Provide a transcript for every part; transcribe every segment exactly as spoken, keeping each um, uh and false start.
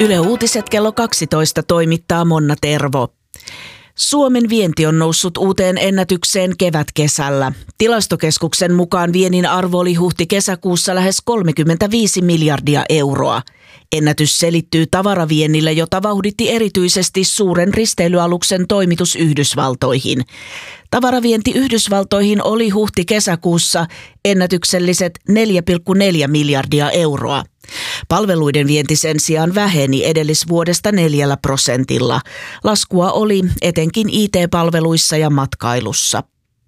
Yle Uutiset kello kaksitoista toimittaa Monna Tervo. Suomen vienti on noussut uuteen ennätykseen kevätkesällä. Tilastokeskuksen mukaan viennin arvo oli huhti-kesäkuussa lähes kolmekymmentäviisi miljardia euroa. Ennätys selittyy tavaraviennillä, jota vauhditti erityisesti suuren risteilyaluksen toimitus Yhdysvaltoihin. Tavaravienti Yhdysvaltoihin oli huhti-kesäkuussa ennätykselliset neljä pilkku neljä miljardia euroa. Palveluiden vienti sen sijaan väheni edellisvuodesta neljällä prosentilla. Laskua oli etenkin I T-palveluissa ja matkailussa.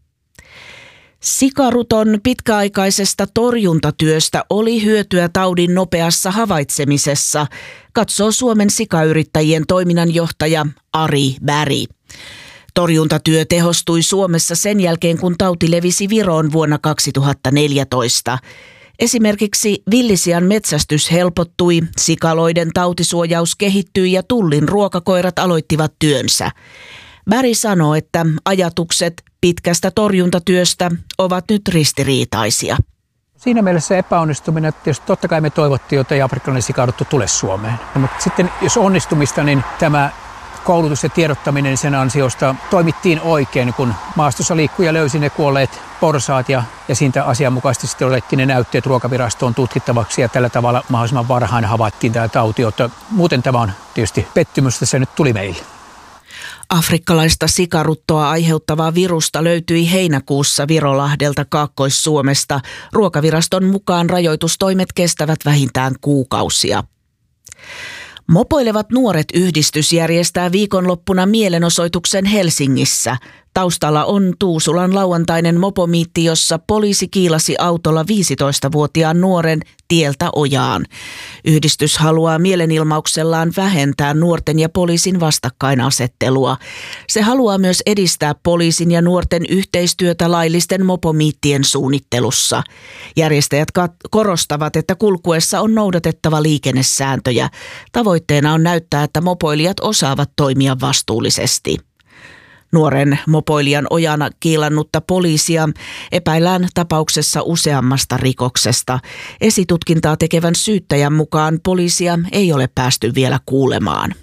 Sikaruton pitkäaikaisesta torjuntatyöstä oli hyötyä taudin nopeassa havaitsemisessa, katsoo Suomen sikayrittäjien toiminnanjohtaja Ari Berg. Torjuntatyö tehostui Suomessa sen jälkeen, kun tauti levisi Viroon vuonna kaksituhattaneljätoista. Esimerkiksi villisian metsästys helpottui, sikaloiden tautisuojaus kehittyi ja Tullin ruokakoirat aloittivat työnsä. Berg sanoo, että ajatukset pitkästä torjuntatyöstä ovat nyt ristiriitaisia. Siinä mielessä epäonnistuminen, että jos totta kai me toivottiin, että ei afrikkalainen sikarutto tule Suomeen. No, mutta sitten jos onnistumista, niin tämä koulutus ja tiedottaminen sen ansiosta toimittiin oikein, kun maastossa liikkuja löysi ne kuolleet porsaat ja, ja siitä asianmukaisesti sitten otettiin ne näytteet ruokavirastoon tutkittavaksi ja tällä tavalla mahdollisimman varhain havaittiin tämä tauti, jotta muuten tämä on tietysti pettymys, että se nyt tuli meille. Afrikkalaista sikaruttoa aiheuttavaa virusta löytyi heinäkuussa Virolahdelta Kaakkois-Suomesta. Ruokaviraston mukaan rajoitustoimet kestävät vähintään kuukausia. Mopoilevat nuoret -yhdistys järjestää viikonloppuna mielenosoituksen Helsingissä. Taustalla on Tuusulan lauantainen mopomiitti, jossa poliisi kiilasi autolla viisitoistavuotiaan nuoren tieltä ojaan. Yhdistys haluaa mielenilmauksellaan vähentää nuorten ja poliisin vastakkainasettelua. Se haluaa myös edistää poliisin ja nuorten yhteistyötä laillisten mopomiittien suunnittelussa. Järjestäjät korostavat, että kulkuessa on noudatettava liikennesääntöjä. Tavoitteena on näyttää, että mopoilijat osaavat toimia vastuullisesti. Nuoren mopoilijan ojana kiilannutta poliisia epäillään tapauksessa useammasta rikoksesta. Esitutkintaa tekevän syyttäjän mukaan poliisia ei ole päästy vielä kuulemaan.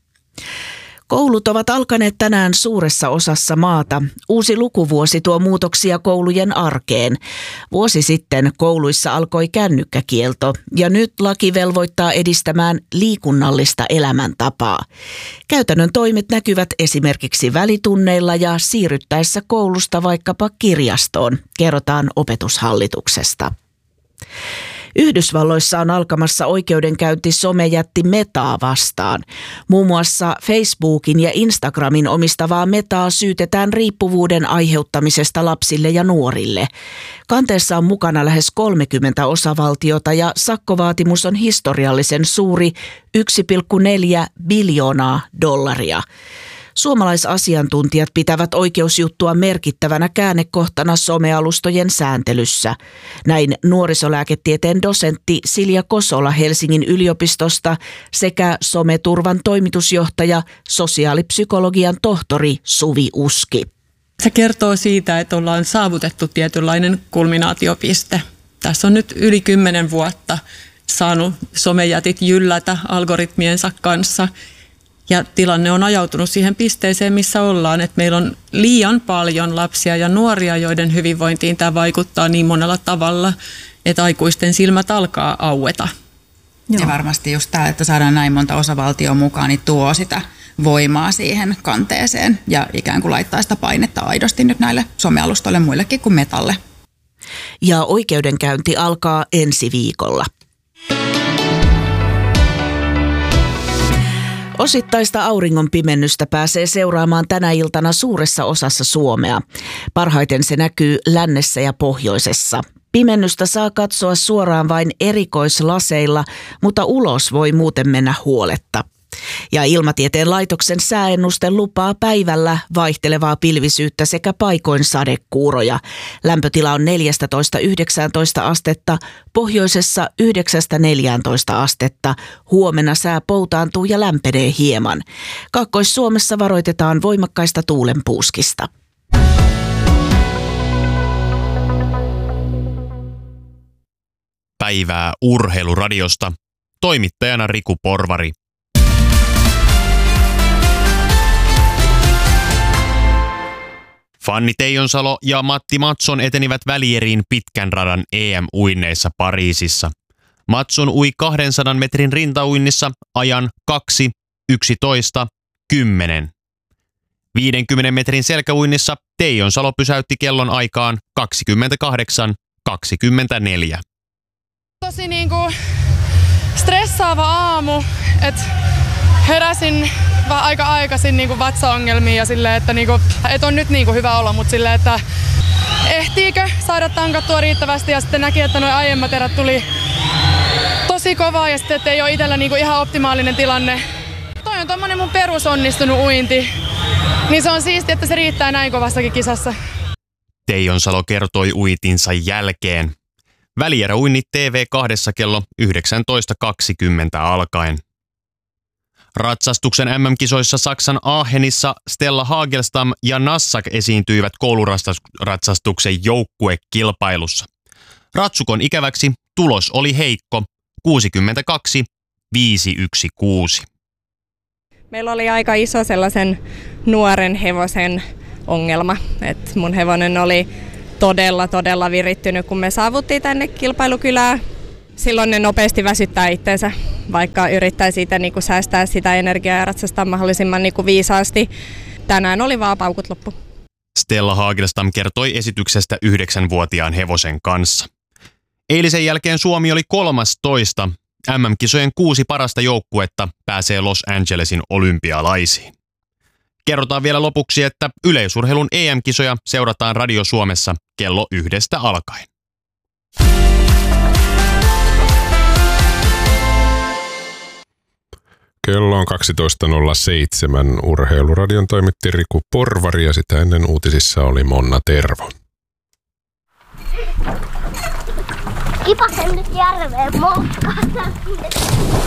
Koulut ovat alkaneet tänään suuressa osassa maata. Uusi lukuvuosi tuo muutoksia koulujen arkeen. Vuosi sitten kouluissa alkoi kännykkäkielto ja nyt laki velvoittaa edistämään liikunnallista elämäntapaa. Käytännön toimet näkyvät esimerkiksi välitunneilla ja siirryttäessä koulusta vaikkapa kirjastoon, kerrotaan Opetushallituksesta. Yhdysvalloissa on alkamassa oikeudenkäynti somejätti Metaa vastaan. Muun muassa Facebookin ja Instagramin omistavaa Metaa syytetään riippuvuuden aiheuttamisesta lapsille ja nuorille. Kanteessa on mukana lähes kolmekymmentä osavaltiota ja sakkovaatimus on historiallisen suuri yksi pilkku neljä biljoonaa dollaria. Suomalaisasiantuntijat pitävät oikeusjuttua merkittävänä käännekohtana somealustojen sääntelyssä. Näin nuorisolääketieteen dosentti Silja Kosola Helsingin yliopistosta sekä someturvan toimitusjohtaja, sosiaalipsykologian tohtori Suvi Uski. Se kertoo siitä, että ollaan saavutettu tietynlainen kulminaatiopiste. Tässä on nyt yli kymmenen vuotta saanut somejätit jyllätä algoritmiensa kanssa. Ja tilanne on ajautunut siihen pisteeseen, missä ollaan, että meillä on liian paljon lapsia ja nuoria, joiden hyvinvointiin tämä vaikuttaa niin monella tavalla, että aikuisten silmät alkaa aueta. Joo. Ja varmasti just tämä, että saadaan näin monta osavaltioa mukaan, niin tuo sitä voimaa siihen kanteeseen ja ikään kuin laittaa sitä painetta aidosti nyt näille somealustoille muillekin kuin Metalle. Ja oikeudenkäynti alkaa ensi viikolla. Osittaista auringonpimennystä pääsee seuraamaan tänä iltana suuressa osassa Suomea. Parhaiten se näkyy lännessä ja pohjoisessa. Pimennystä saa katsoa suoraan vain erikoislaseilla, mutta ulos voi muuten mennä huoletta. Ja Ilmatieteen laitoksen sääennuste lupaa päivällä vaihtelevaa pilvisyyttä sekä paikoin sadekuuroja. Lämpötila on neljätoista yhdeksäntoista astetta, pohjoisessa yhdeksästä neljääntoista astetta. Huomenna sää poutaantuu ja lämpenee hieman. Kaakkois-Suomessa varoitetaan voimakkaista tuulenpuuskista. Päivää Urheiluradiosta. Toimittajana Riku Porvari. Fanni Teijonsalo ja Matti Matson etenivät välieriin pitkän radan E M-uinneissa Pariisissa. Matson ui kahdensadan metrin rintauinnissa ajan kaksi yksitoista kymmenen. viidenkymmenen metrin selkäuinnissa Teijonsalo pysäytti kellon aikaan kaksikymmentäkahdeksan kaksikymmentäneljä. Tosi niinku stressaava aamu, että heräsin vähän aika aikaisin niinku vatsaongelmiin ja silleen, että niinku, et on nyt niinku hyvä olla, mutta silleen, että ehtiikö saada tankattua riittävästi ja sitten näki, että nuo aiemmat erät tuli tosi kovaa ja sitten ei ole itsellä niinku ihan optimaalinen tilanne. Toi on tommonen mun perusonnistunut uinti, niin se on siisti, että se riittää näin kovassakin kisassa. Teijonsalo kertoi uitinsa jälkeen. Välieräuinnit T V kahdessa kello yhdeksäntoista kaksikymmentä alkaen. Ratsastuksen M M-kisoissa Saksan Aachenissa Stella Hagelstam ja Nassak esiintyivät kouluratsastuksen joukkuekilpailussa. Ratsukon ikäväksi tulos oli heikko, kuusikymmentäkaksi viisisataakuusi. Meillä oli aika iso sellaisen nuoren hevosen ongelma, että mun hevonen oli todella, todella virittynyt, kun me saavuttiin tänne kilpailukylään. Silloin ne nopeasti väsyttää itseensä, vaikka yrittää siitä niin kuin säästää sitä energiaa ja ratsastaa mahdollisimman niin kuin viisaasti. Tänään oli vaan paukut loppu. Stella Hagelstam kertoi esityksestä yhdeksänvuotiaan hevosen kanssa. Eilisen jälkeen Suomi oli kolmastoista. M M-kisojen kuusi parasta joukkuetta pääsee Los Angelesin olympialaisiin. Kerrotaan vielä lopuksi, että yleisurheilun E M-kisoja seurataan Radio Suomessa kello yhdestä alkaen. Kello on kaksitoista nolla seitsemän. Urheiluradion toimitti Riku Porvari ja sitä ennen uutisissa oli Monna Tervo. Kipasen nyt järveen moukkaan.